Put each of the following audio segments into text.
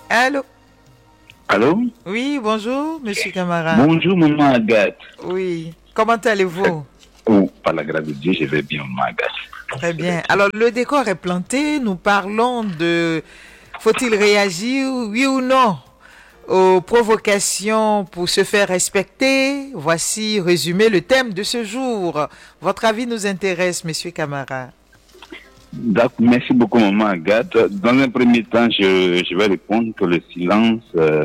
Allô? Allô? Oui, bonjour, monsieur Camara. Bonjour, maman Agathe. Oui, comment allez-vous? Oh, par la grâce de Dieu, je vais bien, maman Agathe. Très bien. Alors, le décor est planté. Nous parlons de faut-il réagir, oui ou non, aux provocations pour se faire respecter. Voici résumé le thème de ce jour. Votre avis nous intéresse, monsieur Camara. Donc, merci beaucoup, maman Agathe. Dans un premier temps, je vais répondre que le silence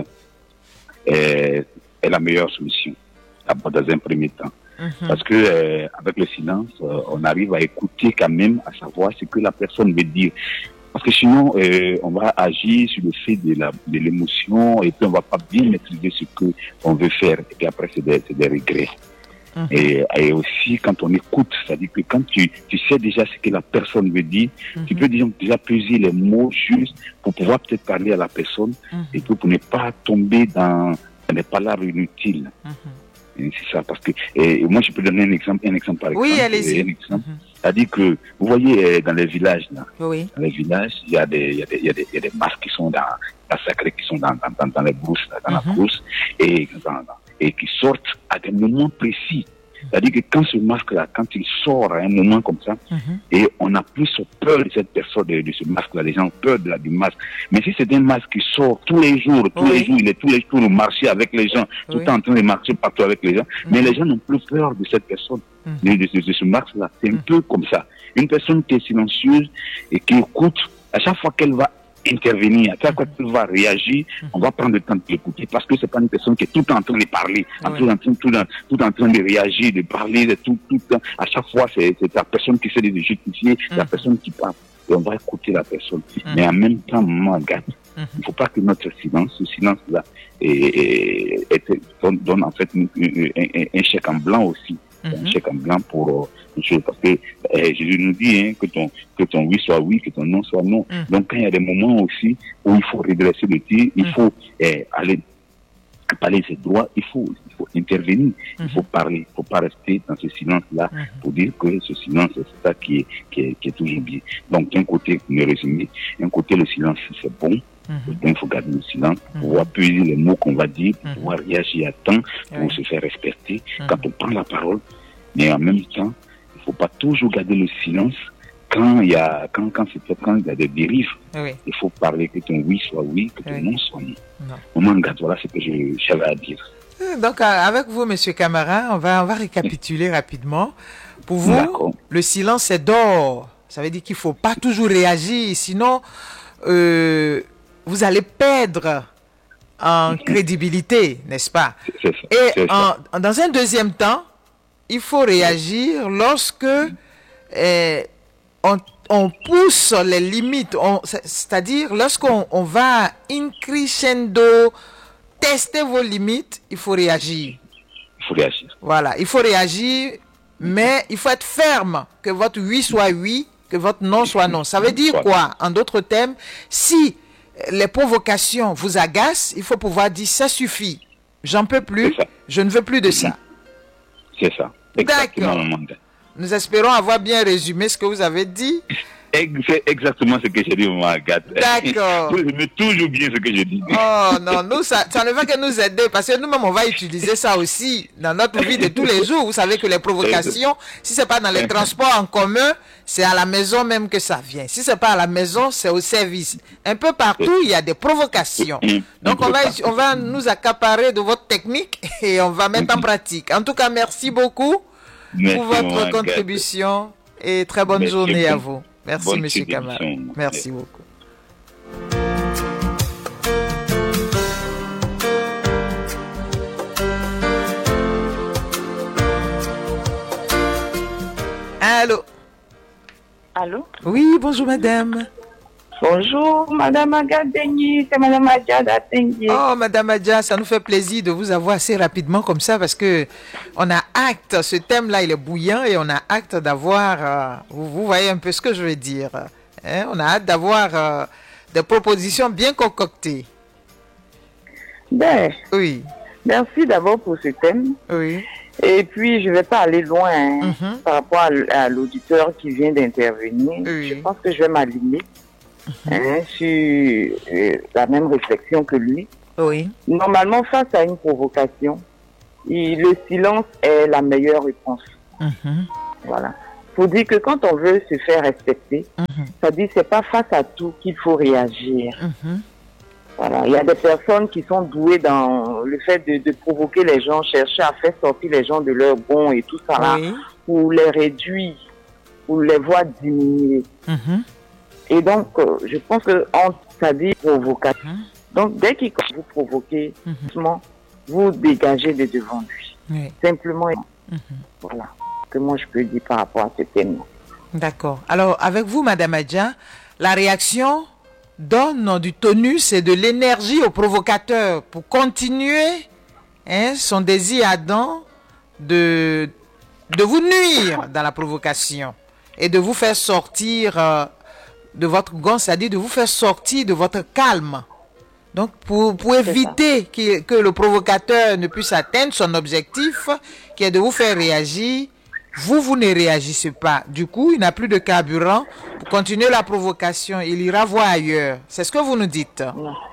est la meilleure solution. D'abord, dans un premier temps. Parce que avec le silence, on arrive à écouter quand même, à savoir ce que la personne veut dire. Parce que sinon, on va agir sur le fait de l'émotion et puis on va pas bien maîtriser ce que on veut faire. Et puis après, c'est des regrets. Et aussi, quand on écoute, c'est-à-dire que quand tu sais déjà ce que la personne veut dire, tu peux déjà peser les mots justes pour pouvoir peut-être parler à la personne et puis pour ne pas tomber dans des palabres inutiles. C'est ça, parce que moi je peux donner un exemple par exemple. Oui, allez-y. Un exemple. C'est-à-dire que vous voyez dans les villages là, Oui. dans les villages, il y a des masques qui sont dans la sacrée, qui sont dans les brousses, dans la brousse, et qui sortent à des moments précis. C'est-à-dire que quand ce masque-là, quand il sort à un moment comme ça, et on a plus peur de cette personne, de ce masque-là, les gens ont peur du masque. Mais si c'est un masque qui sort tous les jours, il est tous les jours au marché avec les gens, tout le temps en train de marcher partout avec les gens, mais les gens n'ont plus peur de cette personne, de ce masque-là. C'est un peu comme ça. Une personne qui est silencieuse et qui écoute, à chaque fois qu'elle va intervenir, à chaque fois qu'elle va réagir, on va prendre le temps de l'écouter parce que c'est pas une personne qui est tout le temps en train de parler, tout en train de réagir, de parler, tout le temps. À chaque fois, c'est la personne qui essaie de justifier, la personne qui parle. Et on va écouter la personne. Mais en même temps, maman Agathe, il ne faut pas que notre silence, ce silence-là, donne en fait un chèque en blanc aussi. Un chèque en blanc pour une chose. Parce que Jésus nous dit que ton oui soit oui, que ton non soit non. Donc quand il y a des moments aussi où il faut redresser le tir, il faut aller parler de ses droits, il faut intervenir, il faut parler, il ne faut pas rester dans ce silence-là pour dire que ce silence, c'est ça qui est toujours bien. Donc d'un côté, le résumé, d'un côté le silence c'est bon. Donc, il faut garder le silence pour pouvoir puiser les mots qu'on va dire, pour pouvoir réagir à temps, pour se faire respecter quand on prend la parole. Mais en même temps, il ne faut pas toujours garder le silence quand il y a des dérives. Il faut parler que ton oui soit oui, que ton non soit non. Maman Agathe, voilà ce que j'avais à dire. Donc, avec vous, monsieur Camara, on va récapituler rapidement. Pour vous, le silence c'est d'or. Ça veut dire qu'il ne faut pas toujours réagir, sinon vous allez perdre en crédibilité, n'est-ce pas? Et dans un deuxième temps, il faut réagir lorsque on pousse les limites, c'est-à-dire lorsqu'on va in crescendo tester vos limites, il faut réagir. Il faut réagir. Voilà, il faut réagir, mais il faut être ferme, que votre oui soit oui, que votre non soit non. Ça veut dire quoi? En d'autres termes, si les provocations vous agacent, il faut pouvoir dire ça suffit. J'en peux plus, je ne veux plus de ça. C'est ça. D'accord. Nous espérons avoir bien résumé ce que vous avez dit. C'est exactement ce que j'ai dit, maman Agathe. D'accord. Vous aimez toujours bien ce que je dis. Oh non, nous, ça ne va que nous aider parce que nous-mêmes, on va utiliser ça aussi dans notre vie de tous les jours. Vous savez que les provocations, si c'est pas dans les transports en commun, c'est à la maison même que ça vient. Si c'est pas à la maison, c'est au service. Un peu partout, il y a des provocations. Donc, on va nous accaparer de votre technique et on va mettre en pratique. En tout cas, merci beaucoup pour votre contribution et très bonne journée à vous. Merci, monsieur Camara. Merci beaucoup. Allô? Allô? Oui, bonjour, madame. Bonjour, madame Agadeni, c'est madame Adja d'Atengi. Oh, madame Adja, ça nous fait plaisir de vous avoir assez rapidement comme ça parce que on a acte, ce thème-là, il est bouillant et on a acte d'avoir, vous voyez un peu ce que je veux dire. On a hâte d'avoir des propositions bien concoctées. Ben, oui. Merci d'abord pour ce thème. Oui. Et puis, je ne vais pas aller loin par rapport à l'auditeur qui vient d'intervenir. Oui. Je pense que je vais m'aligner sur la même réflexion que lui. Oui. Normalement, face à une provocation, le silence est la meilleure réponse. Voilà. Faut dire que quand on veut se faire respecter, ça dit c'est pas face à tout qu'il faut réagir. Voilà. Il y a des personnes qui sont douées dans le fait de provoquer les gens, chercher à faire sortir les gens de leur bon et tout ça là, pour les réduire, pour les voir diminuer. Et donc, je pense que ça dit provocation. Donc, dès qu'il vous provoquez, vous dégagez de devant lui. Simplement, voilà ce que moi je peux dire par rapport à ce thème. D'accord. Alors, avec vous, Madame Adja, la réaction donne du tonus et de l'énergie au provocateur pour continuer son désir ardent de vous nuire dans la provocation et de vous faire sortir de votre gond, c'est-à-dire de vous faire sortir de votre calme. Donc, pour éviter que le provocateur ne puisse atteindre son objectif, qui est de vous faire réagir, vous ne réagissez pas. Du coup, il n'a plus de carburant pour continuer la provocation. Il ira voir ailleurs. C'est ce que vous nous dites.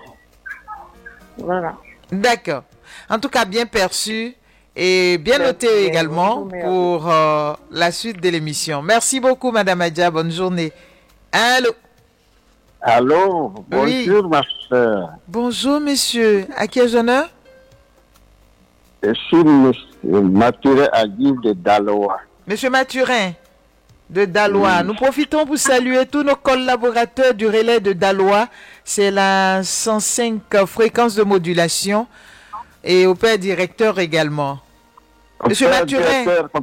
Voilà. D'accord. En tout cas, bien perçu et bien noté également pour la suite de l'émission. Merci beaucoup, Madame Adja. Bonne journée. Allô? Allô? Bonjour, ma soeur. Bonjour, monsieur. À qui ai-je l'honneur? Je suis monsieur Mathurin Aguil de Daloa. Monsieur Mathurin de Daloa, nous profitons pour saluer tous nos collaborateurs du relais de Daloa. C'est la 105 fréquence de modulation et au père directeur également. Monsieur Mathurin.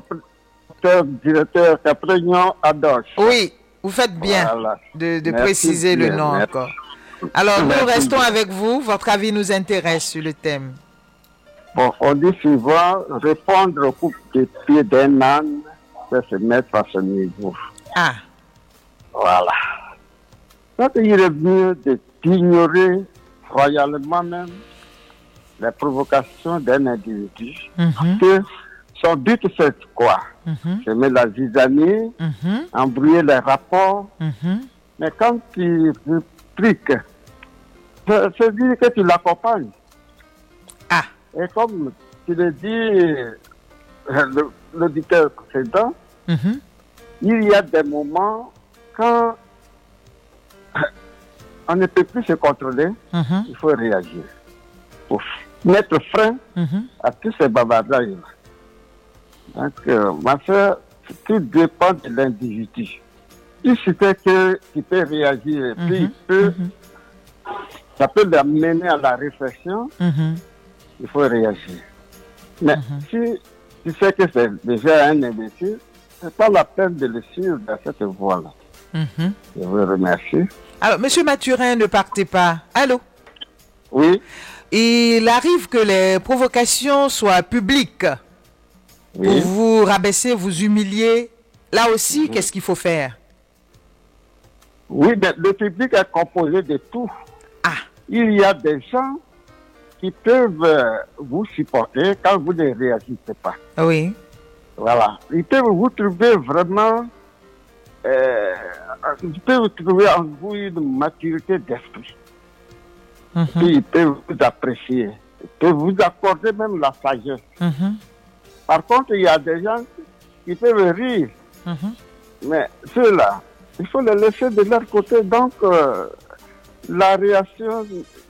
Directeur Caprignon Adoche. Oui, vous faites bien de préciser le nom encore. Alors, nous restons avec vous. Votre avis nous intéresse sur le thème. Bon, on dit souvent répondre au coup de pied d'un âne, c'est se mettre à ce niveau. Ah. Voilà. Donc, il est mieux d'ignorer royalement même les provocations d'un individu. Que son but, c'est quoi? Semer la zizanie, embrouiller les rapports. Mais quand tu répliques, c'est dire que tu l'accompagnes. Ah. Et comme tu le dis, l'auditeur précédent, il y a des moments quand on ne peut plus se contrôler, il faut réagir. Pour mettre frein à tous ces bavardages. Donc, ma soeur, tout dépend de l'individu. Si c'est qu'il peut réagir, puis ça peut l'amener à la réflexion, il faut réagir. Mais si tu sais que c'est déjà un imbécile, c'est pas la peine de le suivre dans cette voie-là. Je vous remercie. Alors, monsieur Mathurin, ne partez pas. Allô? Oui. Il arrive que les provocations soient publiques. Oui. Pour vous rabaisser, vous humilier. Là aussi, qu'est-ce qu'il faut faire? Oui, mais le public est composé de tout. Ah. Il y a des gens qui peuvent vous supporter quand vous ne réagissez pas. Oui. Voilà. Ils peuvent vous trouver vraiment... ils peuvent trouver en vous une maturité d'esprit. Puis ils peuvent vous apprécier. Ils peuvent vous accorder même la sagesse. Par contre, il y a des gens qui peuvent rire. Mais ceux-là, il faut les laisser de leur côté. Donc, la réaction,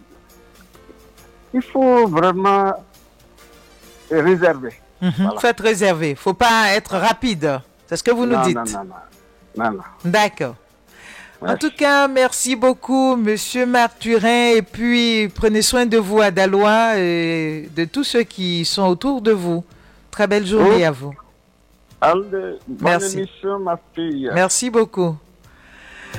il faut vraiment réserver. Voilà. Faites réserver. Il ne faut pas être rapide. C'est ce que vous nous dites. Non. D'accord. En tout cas, merci beaucoup, monsieur Mathurin. Et puis, prenez soin de vous à Daloa et de tous ceux qui sont autour de vous. Très belle journée à vous. Allez, bonne émission, ma fille. Merci beaucoup.